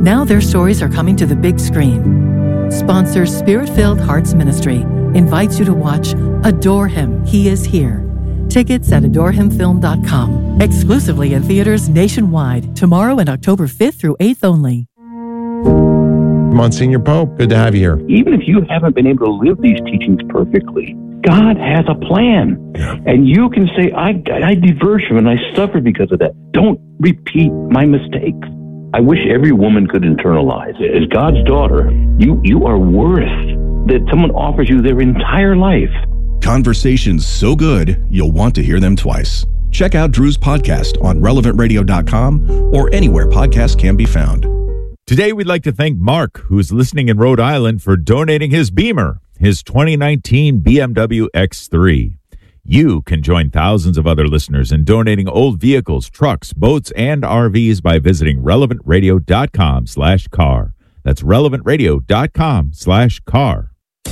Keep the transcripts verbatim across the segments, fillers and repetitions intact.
Now their stories are coming to the big screen. Sponsor Spirit-Filled Hearts Ministry invites you to watch Adore Him, He Is Here. Tickets at adore him film dot com. Exclusively in theaters nationwide. Tomorrow and October fifth through eighth only. Monsignor Pope, good to have you here. Even if you haven't been able to live these teachings perfectly, God has a plan. Yeah. And you can say, I, I diverged from it and I suffered because of that. Don't repeat my mistakes. I wish every woman could internalize it. As God's daughter, you, you are worth that someone offers you their entire life. Conversations so good, you'll want to hear them twice. Check out Drew's podcast on relevant radio dot com or anywhere podcasts can be found. Today, we'd like to thank Mark, who's listening in Rhode Island, for donating his Beamer, his twenty nineteen B M W X three. You can join thousands of other listeners in donating old vehicles, trucks, boats, and R Vs by visiting relevant radio dot com slash car. That's relevant radio dot com slash car.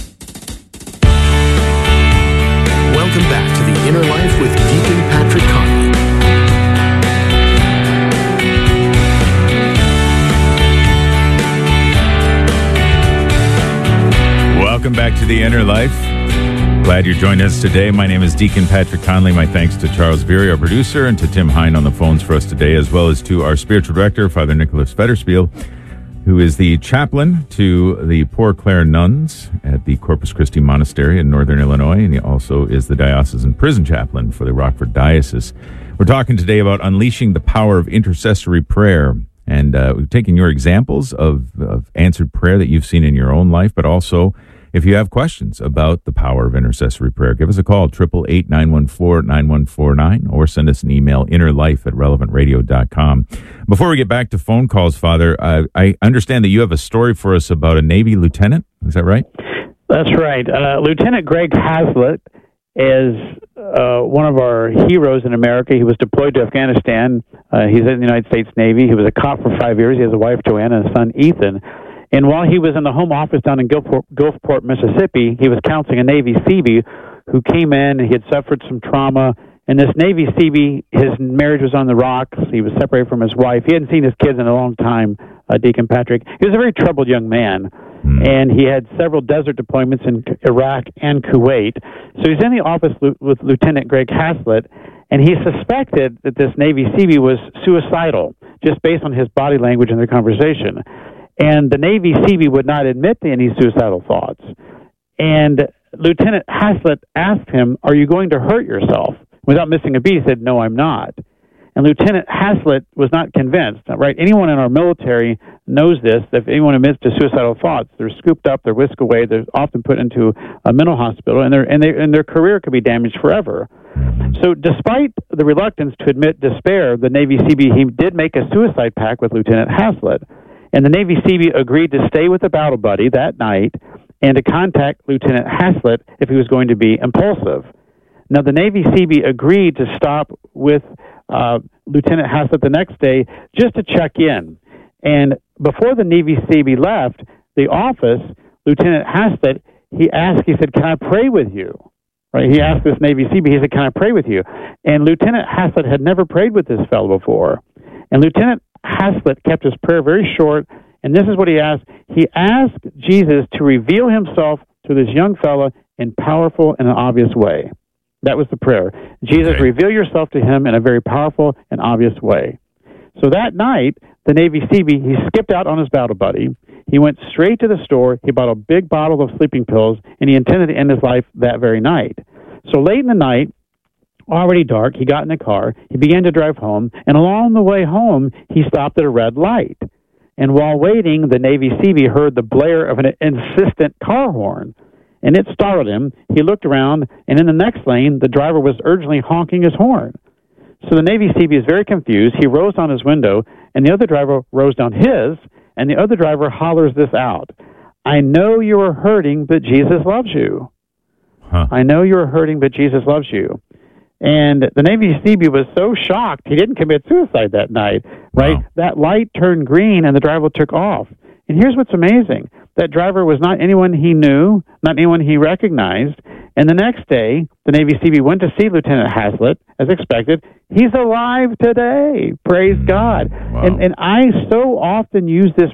Welcome back to The Inner Life with Deacon Patrick Conley. Welcome back to The Inner Life. Glad you're joining us today. My name is Deacon Patrick Conley. My thanks to Charles Beery, our producer, and to Tim Hine on the phones for us today, as well as to our spiritual director, Father Nicholas Federspiel, who is the chaplain to the Poor Clare nuns at the Corpus Christi Monastery in Northern Illinois, and he also is the diocesan prison chaplain for the Rockford Diocese. We're talking today about unleashing the power of intercessory prayer, and uh, we've taken your examples of, of answered prayer that you've seen in your own life, but also if you have questions about the power of intercessory prayer, give us a call, eight eight eight, nine one four, nine one four nine, or send us an email, innerlife at relevant radio dot com. Before we get back to phone calls, Father, uh, I understand that you have a story for us about a Navy lieutenant. Is that right? That's right. Uh, Lieutenant Greg Haslett is uh, one of our heroes in America. He was deployed to Afghanistan. Uh, he's in the United States Navy. He was a cop for five years. He has a wife, Joanna, and a son, Ethan. And while he was in the home office down in Gulfport, Gulfport, Mississippi, he was counseling a Navy Seabee who came in. He had suffered some trauma. And this Navy Seabee, his marriage was on the rocks. He was separated from his wife. He hadn't seen his kids in a long time, uh, Deacon Patrick. He was a very troubled young man. Mm. And he had several desert deployments in Iraq and Kuwait. So he's in the office with Lieutenant Greg Haslett, and he suspected that this Navy Seabee was suicidal, just based on his body language and their conversation. And the Navy Seabee would not admit to any suicidal thoughts. And Lieutenant Haslett asked him, "Are you going to hurt yourself?" Without missing a beat, he said, "No, I'm not." And Lieutenant Haslett was not convinced. Right? Anyone in our military knows this, that if anyone admits to suicidal thoughts, they're scooped up, they're whisked away, they're often put into a mental hospital, and, and, they, and their career could be damaged forever. So despite the reluctance to admit despair, the Navy Seabee, he did make a suicide pact with Lieutenant Haslett. And the Navy Seabee agreed to stay with the battle buddy that night and to contact Lieutenant Haslett if he was going to be impulsive. Now, the Navy Seabee agreed to stop with uh, Lieutenant Haslett the next day just to check in. And before the Navy Seabee left the office, Lieutenant Haslett, he asked, he said, "Can I pray with you?" Right? He asked this Navy Seabee, he said, "Can I pray with you?" And Lieutenant Haslett had never prayed with this fellow before. And Lieutenant Haslett kept his prayer very short, and this is what he asked. He asked Jesus to reveal himself to this young fella in powerful and an obvious way. That was the prayer. Jesus, okay. Reveal yourself to him in a very powerful and obvious way. So that night, the Navy Seabee, he skipped out on his battle buddy. He went straight to the store. He bought a big bottle of sleeping pills, and he intended to end his life that very night. So late in the night, already dark, he got in the car, he began to drive home, and along the way home, he stopped at a red light. And while waiting, the Navy Seabee heard the blare of an insistent car horn, and it startled him. He looked around, and in the next lane, the driver was urgently honking his horn. So the Navy Seabee is very confused. He rows down his window, and the other driver rows down his, and the other driver hollers this out: "I know you are hurting, but Jesus loves you." Huh. I know you are hurting, but Jesus loves you. And the Navy Seabee was so shocked, he didn't commit suicide that night, right? Wow. That light turned green, and the driver took off. And here's what's amazing. That driver was not anyone he knew, not anyone he recognized. And the next day, the Navy Seabee went to see Lieutenant Haslett, as expected. He's alive today. Praise God. Wow. And, and I so often use this